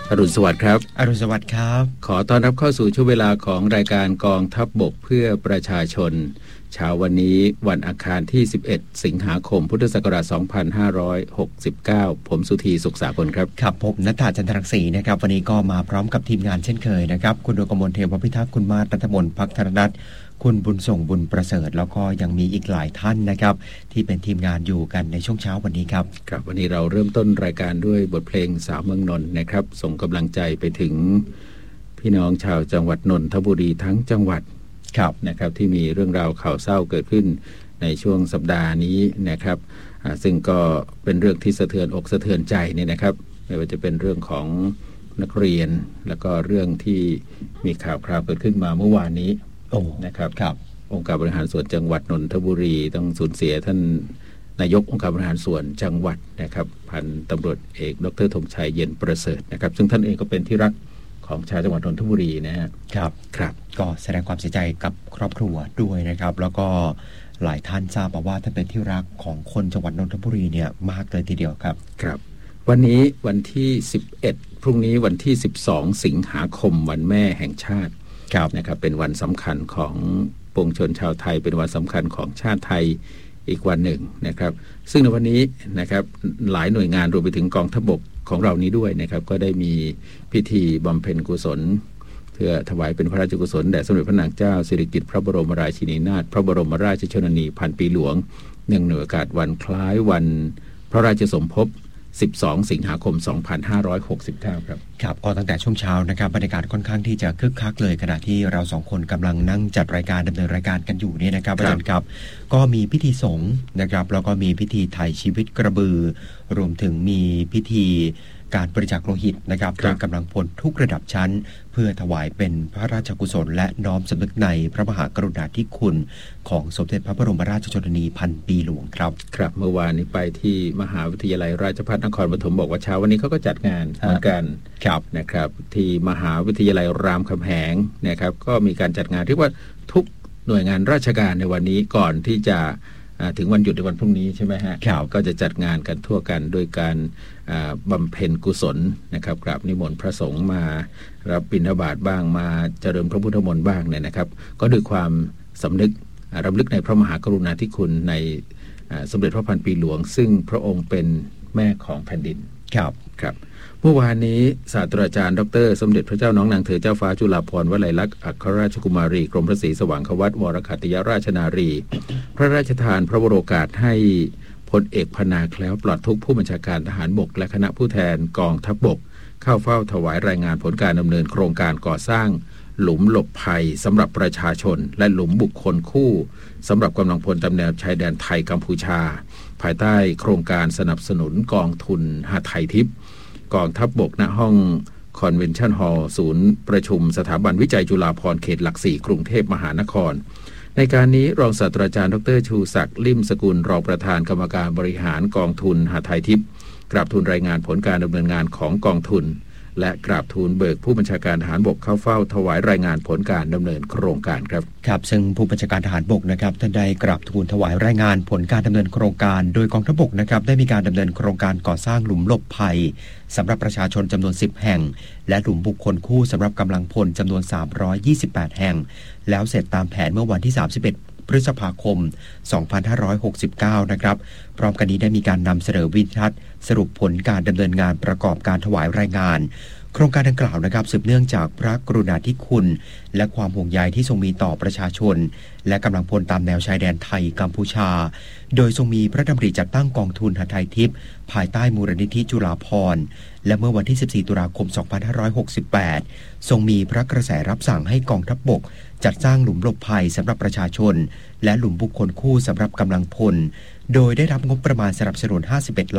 อรุณสวัสดิ์ครับอรุณสวัสดิ์ครับขอต้อนรับเข้าสู่ช่วงเวลาของรายการกองทัพบกเพื่อประชาชนเช้าวันนี้วันอังคารที่11สิงหาคมพุทธศักราช2569ผมสุธีสุขสากลครับครับผมณัฐาจันทรังสีนะครับวันนี้ก็มาพร้อมกับทีมงานเช่นเคยนะครับคุณดวงกมลเทวพิทักษ์คุณมาศ รัฐมนต์ภักธรนัทคุณบุญส่งบุญประเสริฐแล้วก็ยังมีอีกหลายท่านนะครับที่เป็นทีมงานอยู่กันในช่วงเช้าวันนี้ครับครับวันนี้เราเริ่มต้นรายการด้วยบทเพลงสาวเมืองนนท์นะครับส่งกำลังใจไปถึงพี่น้องชาวจังหวัดนนทบุรีทั้งจังหวัดนะครับที่มีเรื่องราวข่าวเศร้าเกิดขึ้นในช่วงสัปดาห์นี้นะครับซึ่งก็เป็นเรื่องที่สะเทือนอกสะเทือนใจเนี่ยนะครับไม่ว่าจะเป็นเรื่องของนักเรียนแล้วก็เรื่องที่มีข่าวคราวเกิดขึ้นมาเมื่อวานนี้นะครับองค์การบริหารส่วนจังหวัดนนทบุรีต้องสูญเสียท่านนายกองค์การบริหารส่วนจังหวัดนะครับพันตำรวจเอกดร.ธงชัยเย็นประเสริฐนะครับซึ่งท่านเองก็เป็นที่รักของชาวจังหวัดนนทบุรีนะครับก็แสดงความเสียใจกับครอบครัวด้วยนะครับแล้วก็หลายท่านทราบว่าท่านเป็นที่รักของคนจังหวัดนนทบุรีเนี่ยมากเลยทีเดียวครับวันนี้วันที่11พรุ่งนี้วันที่12สิงหาคมวันแม่แห่งชาตินะครับเป็นวันสำคัญของปวงชนชาวไทยเป็นวันสำคัญของชาติไทยอีกวันหนึ่งนะครับซึ่งในวันนี้นะครับหลายหน่วยงานรวมไปถึงกองทัพบกของเรานี้ด้วยนะครับก็ได้มีพิธีบำเพ็ญกุศลเพื่อถวายเป็นพระราชกุศลแด่สมเด็จพระนางเจ้าสิริกิติ์พระบรมราชินีนาถพระบรมราชชนนีพันปีหลวงเนื่องในโอกาสวันคล้ายวันพระราชสมภพ12สิงหาคม2569 ครับก็ตั้งแต่ช่วงเช้านะครับบรรยากาศค่อนข้างที่จะคึกคักเลยขณะที่เราสองคนกำลังนั่งจัดรายการดำเนินรายการกันอยู่เนี่ยนะครับอาจารย์ครับก็มีพิธีสงฆ์นะครับแล้วก็มีพิธีไถ่ชีวิตกระบือรวมถึงมีพิธีการบริจาคโลหิตนะครับโดยกำลังพลทุกระดับชั้นเพื่อถวายเป็นพระราชกุศลและน้อมสำนึกในพระมหากรุณาธิคุณของสมเด็จพระบรมราชชนนีพันปีหลวงครับเมื่อวานนี้ไปที่มหาวิทยาลัยราชภัฏนครปฐมบอกว่าเช้าวันนี้เขาก็จัดงานเหมือนกันนะครับที่มหาวิทยาลัยรามคำแหงนะครับก็มีการจัดงานที่ว่าทุกหน่วยงานราชการในวันนี้ก่อนที่จะถึงวันหยุดในวันพรุ่งนี้ใช่ไหมฮะก็จะจัดงานกันทั่วกันโดยการบำเพ็ญกุศลนะครับกราบนิมนต์พระสงฆ์มารับบิณฑบาตบ้างมาเจริญพระพุทธมนต์บ้างเนี่ยนะครับก็ด้วยความสำนึกรำลึกในพระมหากรุณาธิคุณในสมเด็จพระพันปีหลวงซึ่งพระองค์เป็นแม่ของแผ่นดินครับเมื่อวานนี้ศาสตราจารย์ดร.สมเด็จพระเจ้าน้องนางเธอเจ้าฟ้าจุฬาภรณ์วลัยลักษณ์อัครราชกุมารีกรมพระศรีสว่างควัตรวรคัตติยราชนารีพระราชทานพระวโรกาสให้พลเอกพนาแคล้วปลอดทุกข์ผู้บัญชาการทหารบกและคณะผู้แทนกองทัพบกเข้าเฝ้าถวายรายงานผลการดำเนินโครงการก่อสร้างหลุมหลบภัยสำหรับประชาชนและหลุมบุคคลคู่สำหรับกำลังพลตามแนวชายแดนไทยกัมพูชาภายใต้โครงการสนับสนุนกองทุนหทัยทิพย์กองทัพบกณห้องคอนเวนชั่นฮอลล์ศูนย์ประชุมสถาบันวิจัยจุฬาภรณ์เขตหลัก4กรุงเทพมหานครในการนี้รองศาสตราจารย์ดร.ชูศักดิ์ลิ่มสกุลรองประธานกรรมการบริหารกองทุนหทัยทิพย์กราบทูลรายงานผลการดำเนินงานของกองทุนและกราบทูลเบิกผู้บัญชาการทหารบกเข้าเฝ้าถวายรายงานผลการดำเนินโครงการครับซึ่งผู้บัญชาการทหารบกนะครับท่านได้กราบทูลถวายรายงานผลการดำเนินโครงการโดยกองทัพบกนะครับได้มีการดำเนินโครงการก่อสร้างหลุมหลบภัยสำหรับประชาชนจำนวน10แห่งและหลุมบุคคลคู่สำหรับกำลังพลจำนวน328แห่งแล้วเสร็จตามแผนเมื่อวันที่31พฤษภาคม2569นะครับพร้อมกันนี้ได้มีการนำเสนอวิดีทัศน์สรุปผลการดำเนินงานประกอบการถวายรายงานโครงการดังกล่าวนะครับสืบเนื่องจากพระกรุณาธิคุณและความห่วงใยที่ทรงมีต่อประชาชนและกำลังพลตามแนวชายแดนไทยกัมพูชาโดยทรงมีพระดำริจัดตั้งกองทุนหทัยทิพย์ภายใต้มูลนิธิจุฬาภรณ์และเมื่อวันที่14ตุลาคม2568ทรงมีพระกระแสรับสั่งให้กองทัพบกจัดสร้างหลุมหลบภัยสำหรับประชาชนและหลุมบุคคลคู่สำหรับกำลังพลโดยได้รับงบประมาณสนับสนุน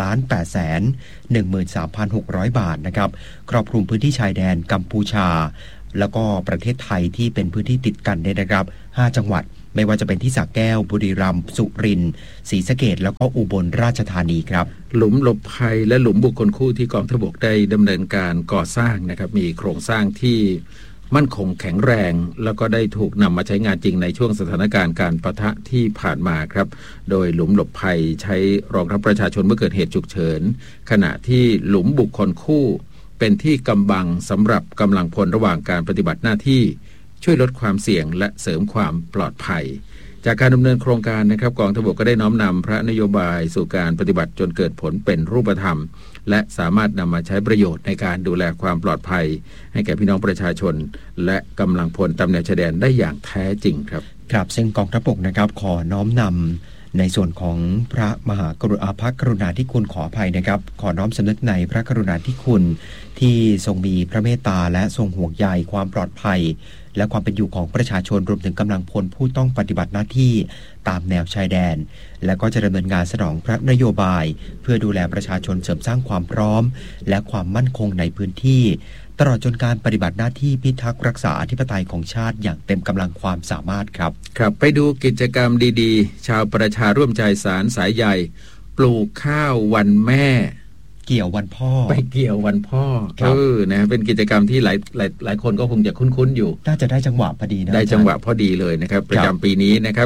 51,813,600 บาทนะครับครอบคลุมพื้นที่ชายแดนกัมพูชาแล้วก็ประเทศไทยที่เป็นพื้นที่ติดกันเนี่ยนะครับ5จังหวัดไม่ว่าจะเป็นที่สระแก้วบุรีรัมย์สุรินทร์ศรีสะเกษแล้วก็อุบลราชธานีครับหลุมหลบภัยและหลุมบุคคลคู่ที่กองทัพบกได้ดำเนินการก่อสร้างนะครับมีโครงสร้างที่มั่นคงแข็งแรงแล้วก็ได้ถูกนำมาใช้งานจริงในช่วงสถานการณ์การปะทะที่ผ่านมาครับโดยหลุมหลบภัยใช้รองรับประชาชนเมื่อเกิดเหตุฉุกเฉินขณะที่หลุมบุคคลคู่เป็นที่กำบังสำหรับกำลังพลระหว่างการปฏิบัติหน้าที่ช่วยลดความเสี่ยงและเสริมความปลอดภัยจากการดำเนินโครงการนะครับกองทัพบกก็ได้น้อมนำพระนโยบายสู่การปฏิบัติจนเกิดผลเป็นรูปธรรมและสามารถนำมาใช้ประโยชน์ในการดูแลความปลอดภัยให้แก่พี่น้องประชาชนและกำลังพลตามแนวชายแดนได้อย่างแท้จริงครับครับซึ่งกองทัพบกนะครับขอน้อมนำในส่วนของพระมหากรุณาธิคุณขออภัยนะครับขอน้อมสำนึกในพระกรุณาธิคุณที่ทรงมีพระเมตตาและทรงห่วงใยความปลอดภัยและความเป็นอยู่ของประชาชนรวมถึงกำลังพลผู้ต้องปฏิบัติหน้าที่ตามแนวชายแดนและก็จะดำเนินงานสนองพระนโยบายเพื่อดูแลประชาชนเสริมสร้างความพร้อมและความมั่นคงในพื้นที่ตลอดจนการปฏิบัติหน้าที่พิทักษ์รักษาอธิปไตยของชาติอย่างเต็มกำลังความสามารถครับครับไปดูกิจกรรมดีๆชาวประชาร่วมใจสารสายใยปลูกข้าววันแม่เกี่ยววันพ่อไปเกี่ยววันพ่อนะเป็นกิจกรรมที่หลายคนก็คงจะคุ้นๆอยู่น่าจะได้จังหวะพอดีนะได้จังหวะพอดีเลยนะครับประจำปีนี้นะครับ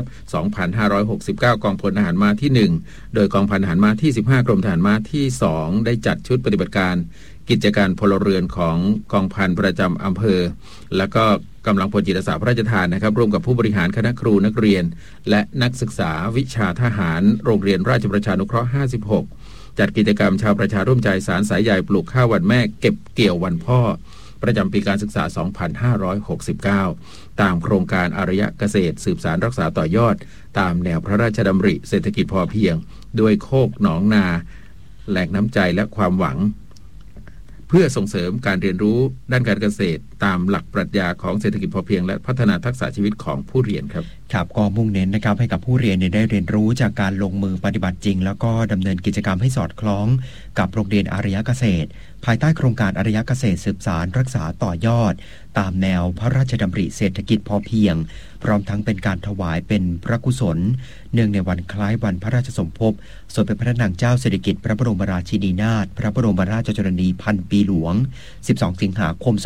2569กองพลทหารม้าที่1โดยกองพันทหารม้าที่15กรมทหารม้าที่2ได้จัดชุดปฏิบัติการกิจการพลเรือนของกองพันประจำอำเภอแล้วก็กำลังพลจิตอาสาพระราชทานนะครับร่วมกับผู้บริหารคณะครูนักเรียนและนักศึกษาวิชาทหารโรงเรียนราชประชานุเคราะห์56จัดกิจกรรมชาวประชาร่วมใจสารสายใยปลูกข้าววันแม่เก็บเกี่ยววันพ่อประจำปีการศึกษา2569ตามโครงการอารยะเกษตรสืบสานรักษาต่อยอดตามแนวพระราชดำริเศรษฐกิจพอเพียงด้วยโคกหนองนาแหล่งน้ำใจและความหวังเพื่อส่งเสริมการเรียนรู้ด้านการเกษตรตามหลักปรัชญาของเศรษฐกิจพอเพียงและพัฒนาทักษะชีวิตของผู้เรียนครับครับก็มุ่งเน้นนะครับให้กับผู้เรียนได้เรียนรู้จากการลงมือปฏิบัติจริงแล้วก็ดำเนินกิจกรรมให้สอดคล้องกับโรงเรียนอารยะเกษตรภายใต้โครงการอารยะเกษตรสืบสานรักษาต่อยอดตามแนวพระราชดำริเศรษฐกิจพอเพียงพร้อมทั้งเป็นการถวายเป็นพระกุศลเนื่องในวันคล้ายวันพระราชสมภพสมเด็จพระนางเจ้าสิริกิติ์พระบรมราชินีนาถพระบรมราชชนนีพันปีหลวง12สิงหาคม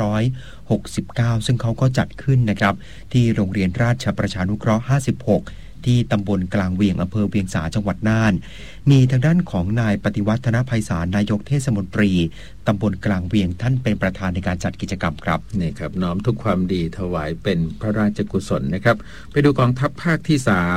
2569ซึ่งเขาก็จัดขึ้นนะครับที่โรงเรียนราชประชานุเคราะห์56ที่ตำบลกลางเวียงอำเภอเวียงสาจังหวัดน่านมีทางด้านของนายปฏิวัฒนไพศาลนายกเทศมนตรีตำบลกลางเวียงท่านเป็นประธานในการจัดกิจกรรมครับนี่ครับน้อมทุกความดีถวายเป็นพระราชกุศลนะครับไปดูกองทัพภาคที่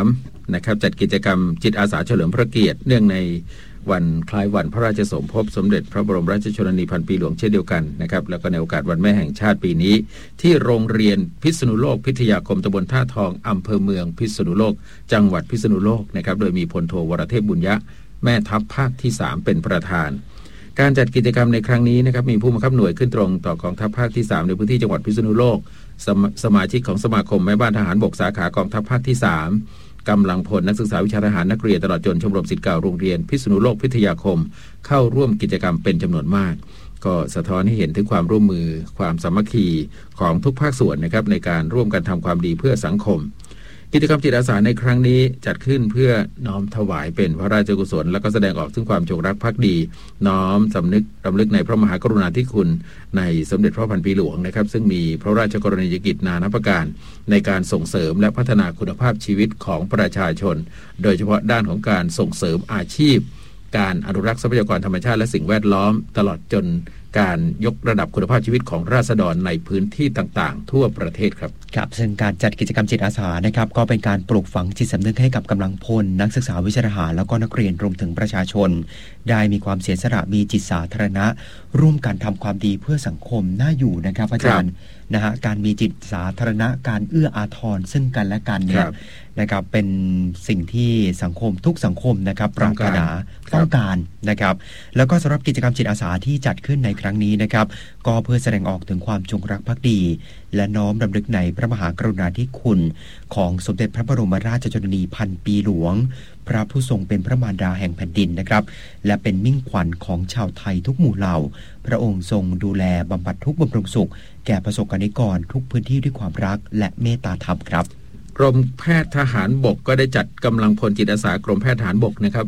3นะครับจัดกิจกรรมจิตอาสาเฉลิมพระเกียรติเนื่องในวันคล้ายวันพระราชสมภพสมเด็จพระบรมราชชนนีพันปีหลวงเช่นเดียวกันนะครับแล้วก็ในโอกาสวันแม่แห่งชาติปีนี้ที่โรงเรียนพิษณุโลกพิทยาคมตำบลท่าทองอำเภอเมืองพิษณุโลกจังหวัดพิษณุโลกนะครับโดยมีพลโทวรเทพบุญยะแม่ทัพภาคที่3เป็นประธานการจัดกิจกรรมในครั้งนี้นะครับมีผู้บังคับหน่วยขึ้นตรงต่อกองทัพภาคที่3ในพื้นที่จังหวัดพิษณุโลกสมาชิกของสมาคมแม่บ้านทหารบกสาขากองทัพภาคที่3กำลังพลนักศึกษาวิชาทหารนักเรียนตลอดจนชมรมศิษย์เก่าโรงเรียนพิษณุโลกพิทยาคมเข้าร่วมกิจกรรมเป็นจำนวนมากก็สะท้อนให้เห็นถึงความร่วมมือความสามัคคีของทุกภาคส่วนนะครับในการร่วมกันทำความดีเพื่อสังคมกิจกรรมจิตอาสาในครั้งนี้จัดขึ้นเพื่อน้อมถวายเป็นพระราชกุศลและก็แสดงออกถึงความจงรักภักดีน้อมสำนึกรำลึกในพระมหากรุณาธิคุณในสมเด็จพระพันปีหลวงนะครับซึ่งมีพระราชกรณียกิจนานาประการในการส่งเสริมและพัฒนาคุณภาพชีวิตของประชาชนโดยเฉพาะด้านของการส่งเสริมอาชีพการอนุรักษ์ทรัพยากรธรรมชาติและสิ่งแวดล้อมตลอดจนการยกระดับคุณภาพชีวิตของราษฎรในพื้นที่ต่างๆทั่วประเทศครับครับซึ่งการจัดกิจกรรมจิตอาสานะครับก็เป็นการปลูกฝังจิตสำนึกให้กับกำลังพลนักศึกษาวิชาทหารแล้วก็นักเรียนรวมถึงประชาชนได้มีความเสียสละมีจิตสาธารณะร่วมกันทำความดีเพื่อสังคมน่าอยู่นะครับอาจารย์นะฮะการมีจิตสาธารณะการเอื้ออาทรซึ่งกันและกันเนี่ยนะครับเป็นสิ่งที่สังคมทุกสังคมนะครับปรารถนาต้องการนะครับแล้วก็สำหรับกิจกรรมจิตอาสาที่จัดขึ้นในครั้งนี้นะครับก็เพื่อแสดงออกถึงความจงรักภักดีและน้อมรำลึกในพระมหากรุณาธิคุณของสมเด็จพระบรมราชชนนีพันปีหลวงพระผู้ทรงเป็นพระมารดาแห่งแผ่นดินนะครับและเป็นมิ่งขวัญของชาวไทยทุกหมู่เหล่าพระองค์ทรงดูแลบำบัดทุกข์บำรุงสุขแก่ประสบกรณิกรทุกพื้นที่ด้วยความรักและเมตตาธรรมครับกรมแพทย์ทหารบกก็ได้จัดกำลังพลจิตอาสากรมแพทย์ทหารบกนะครับ